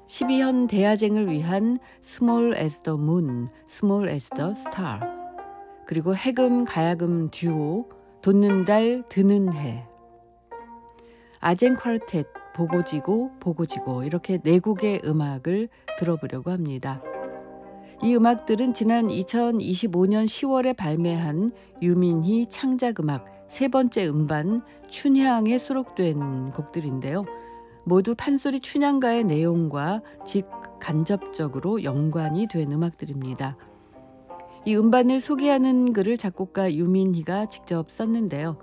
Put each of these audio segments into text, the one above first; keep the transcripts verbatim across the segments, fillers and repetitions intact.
십이 현 대야쟁을 위한 Small as the Moon, Small as the Star, 그리고 해금 가야금 듀오 돋는 달 드는 해, 아쟁 쿼르텟 보고지고 보고지고, 이렇게 네 곡의 음악을 들어보려고 합니다. 이 음악들은 지난 이천이십오 년 시월에 발매한 유민희 창작음악 세 번째 음반 춘향에 수록된 곡들인데요. 모두 판소리 춘향가의 내용과 직간접적으로 연관이 된 음악들입니다. 이 음반을 소개하는 글을 작곡가 유민희가 직접 썼는데요.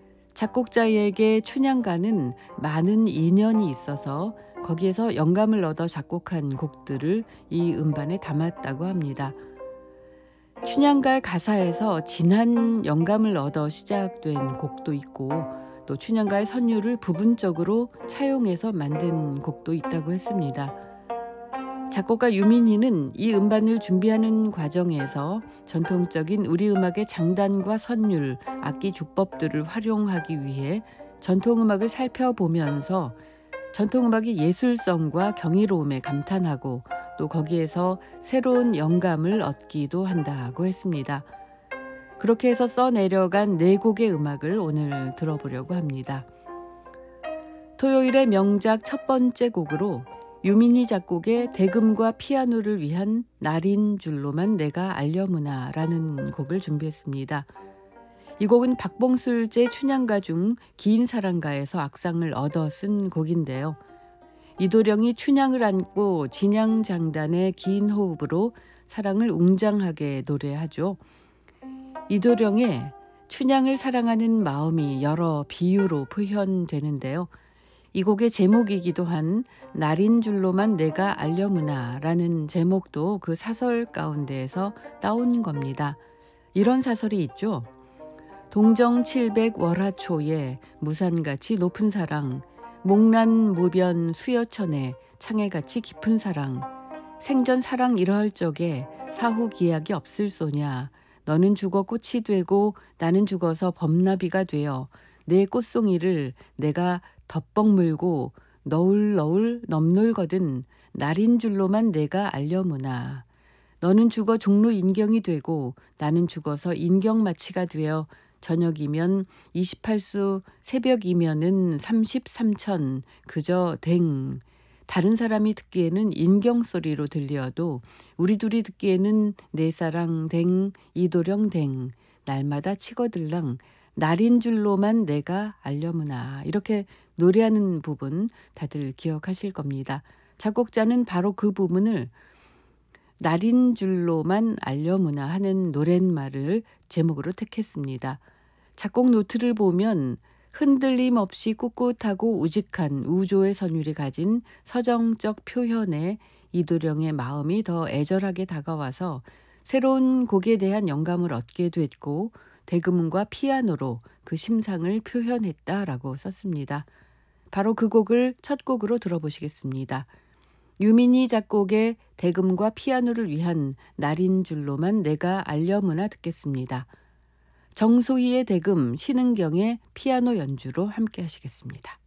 작곡자에게 춘향가는 많은 인연이 있어서 거기에서 영감을 얻어 작곡한 곡들을 이 음반에 담았다고 합니다. 춘향가의 가사에서 진한 영감을 얻어 시작된 곡도 있고, 또 춘향가의 선율을 부분적으로 차용해서 만든 곡도 있다고 했습니다. 작곡가 유민희는 이 음반을 준비하는 과정에서 전통적인 우리 음악의 장단과 선율, 악기 주법들을 활용하기 위해 전통음악을 살펴보면서 전통음악의 예술성과 경이로움에 감탄하고, 또 거기에서 새로운 영감을 얻기도 한다고 했습니다. 그렇게 해서 써내려간 네 곡의 음악을 오늘 들어보려고 합니다. 토요일의 명작 첫 번째 곡으로 유민희 작곡의 대금과 피아노를 위한 날인 줄로만 내가 알려무나라는 곡을 준비했습니다. 이 곡은 박봉술제 춘향가 중 긴 사랑가에서 악상을 얻어 쓴 곡인데요. 이도령이 춘향을 안고 진양장단의 긴 호흡으로 사랑을 웅장하게 노래하죠. 이도령의 춘향을 사랑하는 마음이 여러 비유로 표현되는데요. 이 곡의 제목이기도 한 날인 줄로만 내가 알려무나라는 제목도 그 사설 가운데에서 따온 겁니다. 이런 사설이 있죠. 동정 칠백 월하초에 무산같이 높은 사랑, 목란무변 수여천에 창해같이 깊은 사랑, 생전 사랑 이러할 적에 사후 기약이 없을 소냐, 너는 죽어 꽃이 되고 나는 죽어서 범나비가 되어 내 꽃송이를 내가 덮벅 물고 너울너울 넘놀거든 날인 줄로만 내가 알려무나. 너는 죽어 종로 인경이 되고 나는 죽어서 인경마치가 되어 저녁이면 이십팔 수 새벽이면은 삼십삼천 그저 댕. 다른 사람이 듣기에는 인경 소리로 들려도 우리 둘이 듣기에는 내 사랑 댕 이도령 댕 날마다 치거들랑 날인 줄로만 내가 알려무나. 이렇게 노래하는 부분 다들 기억하실 겁니다. 작곡자는 바로 그 부분을 날인 줄로만 알려무나 하는 노랫말을 제목으로 택했습니다. 작곡 노트를 보면 흔들림 없이 꿋꿋하고 우직한 우조의 선율이 가진 서정적 표현에 이도령의 마음이 더 애절하게 다가와서 새로운 곡에 대한 영감을 얻게 됐고, 대금과 피아노로 그 심상을 표현했다라고 썼습니다. 바로 그 곡을 첫 곡으로 들어보시겠습니다. 유민희 작곡의 대금과 피아노를 위한 날인 줄로만 내가 알려무나 듣겠습니다. 정소희의 대금, 신은경의 피아노 연주로 함께 하시겠습니다.